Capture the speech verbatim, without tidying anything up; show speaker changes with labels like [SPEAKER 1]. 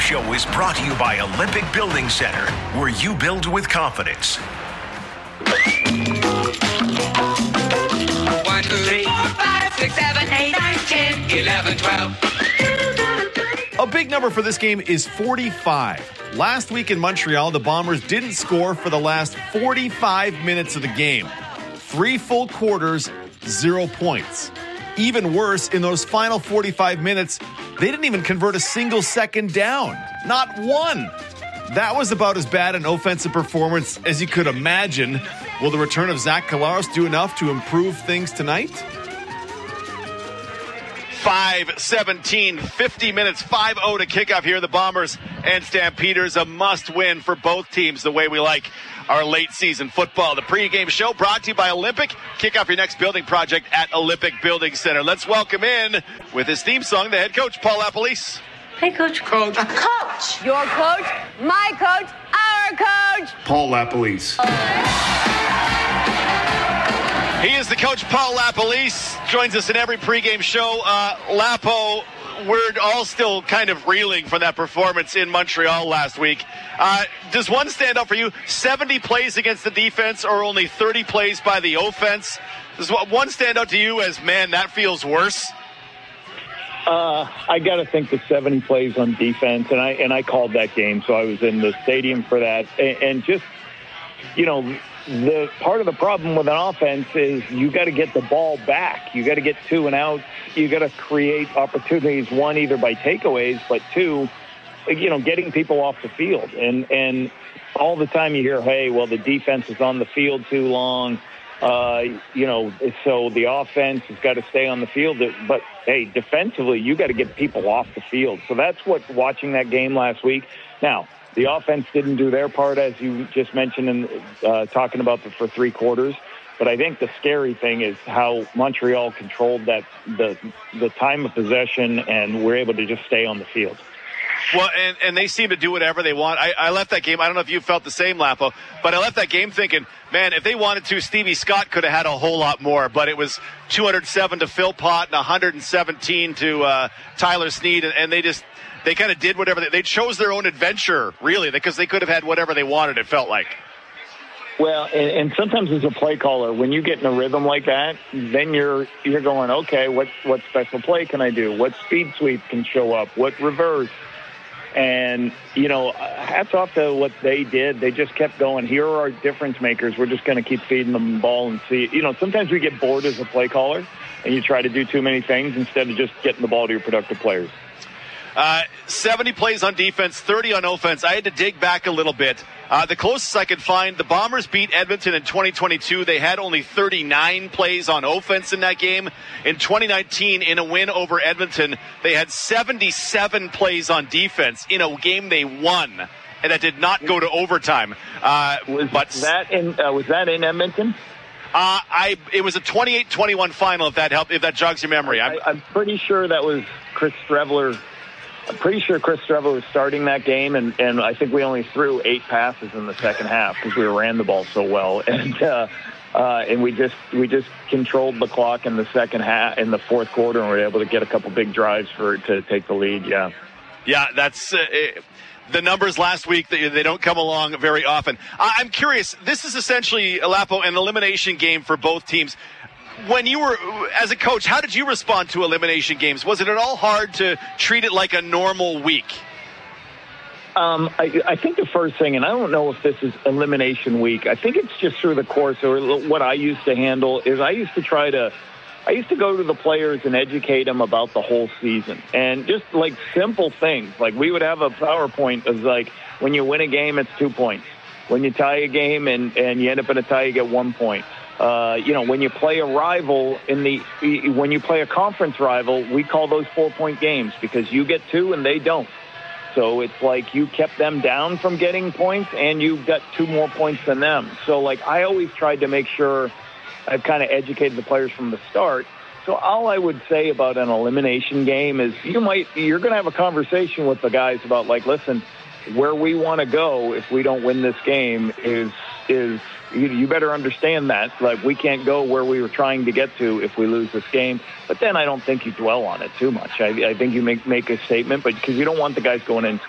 [SPEAKER 1] Show is brought to you by Olympic Building Center, where you build with confidence.
[SPEAKER 2] One, two, three, four, five, six, seven, eight, nine, ten, eleven, twelve.
[SPEAKER 3] A big number for this game is forty-five. Last week in Montreal, the Bombers didn't score for the last forty-five minutes of the game. Three full quarters, zero points. Even worse, in those final forty-five minutes, they didn't even convert a single second down. Not one. That was about as bad an offensive performance as you could imagine. Will the return of Zach Collaros do enough to improve things tonight?
[SPEAKER 4] five seventeen, fifty minutes, five oh to kickoff here. The Bombers and Stampeders, a must-win for both teams, the way we like our late-season football. The pregame show brought to you by Olympic. Kick off your next building project at Olympic Building Center. Let's welcome in, with his theme song, the head coach, Paul LaPolice.
[SPEAKER 5] Hey, Coach.
[SPEAKER 6] Coach.
[SPEAKER 5] Coach. Your coach, my coach, our coach.
[SPEAKER 6] Paul LaPolice.
[SPEAKER 4] He is the coach, Paul LaPolice. Joins us in every pregame show. Uh, Lapo, we're all still kind of reeling from that performance in Montreal last week. Uh, does one stand out for you? seventy plays against the defense or only thirty plays by the offense? Does one stand out to you as, man, that feels worse?
[SPEAKER 7] Uh, I got to think the seventy plays on defense, and I and I called that game, so I was in the stadium for that. And, and just, you know, the part of the problem with an offense is you got to get the ball back. You got to get two and out. You got to create opportunities, one, either by takeaways, but two, you know, getting people off the field. And, and all the time you hear, hey, well, the defense is on the field too long. Uh, you know, so the offense has got to stay on the field. But, hey, defensively, you got to get people off the field. So that's what watching that game last week. Now, the offense didn't do their part, as you just mentioned, in uh, talking about the, for three quarters. But I think the scary thing is how Montreal controlled that the the time of possession, and we're able to just stay on the field.
[SPEAKER 4] Well, and, and they seem to do whatever they want. I, I left that game. I don't know if you felt the same, Lapo, but I left that game thinking, man, if they wanted to, Stevie Scott could have had a whole lot more. But it was two hundred seven to Phil Pott and one hundred seventeen to uh, Tyler Snead, and, and they just they kind of did whatever they, they chose their own adventure, really, because they could have had whatever they wanted. It felt like.
[SPEAKER 7] Well, and, and sometimes as a play caller, when you get in a rhythm like that, then you're you're going, okay, what what special play can I do? What speed sweep can show up? What reverse? And, you know, hats off to what they did. They just kept going. Here are our difference makers. We're just going to keep feeding them the ball and see. You know, sometimes we get bored as a play caller, and you try to do too many things instead of just getting the ball to your productive players.
[SPEAKER 4] Uh, seventy plays on defense, thirty on offense. I had to dig back a little bit. Uh, the closest I could find, the Bombers beat Edmonton in twenty twenty-two. They had only thirty-nine plays on offense in that game. In twenty nineteen, in a win over Edmonton, they had seventy-seven plays on defense in a game they won, and that did not go to overtime. Uh,
[SPEAKER 7] was
[SPEAKER 4] but
[SPEAKER 7] that in uh, was that in Edmonton?
[SPEAKER 4] Uh, I it was a twenty-eight twenty-one final. If that help, if that jogs your memory,
[SPEAKER 7] I, I'm pretty sure that was Chris Streveler. I'm pretty sure Chris Streveler was starting that game, and, and I think we only threw eight passes in the second half because we ran the ball so well, and uh, uh, and we just we just controlled the clock in the second half, in the fourth quarter, and we were able to get a couple big drives for to take the lead. Yeah,
[SPEAKER 4] yeah, that's. Uh, it, The numbers last week, they, they don't come along very often. I'm curious, this is essentially, Lapo, an elimination game for both teams. When you were, as a coach, how did you respond to elimination games? Was it at all hard to treat it like a normal week?
[SPEAKER 7] Um, I, I think the first thing, and I don't know if this is elimination week, I think it's just through the course, or what I used to handle is I used to try to, I used to go to the players and educate them about the whole season. And just like simple things, like we would have a PowerPoint of like, when you win a game, it's two points. When you tie a game and, and you end up in a tie, you get one point. Uh, you know, when you play a rival in the, when you play a conference rival, we call those four-point games because you get two and they don't. So it's like you kept them down from getting points and you got two more points than them. So like I always tried to make sure I've kind of educated the players from the start. So all I would say about an elimination game is you might, you're going to have a conversation with the guys about like, listen, where we want to go if we don't win this game is, is, You, you better understand that. Like, we can't go where we were trying to get to if we lose this game. But then I don't think you dwell on it too much. I, I think you make make a statement, but because you don't want the guys going in